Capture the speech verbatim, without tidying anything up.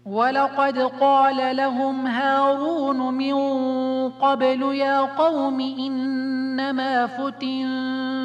ولقد قال لهم هارون من قبل يا قوم إنما فتنتم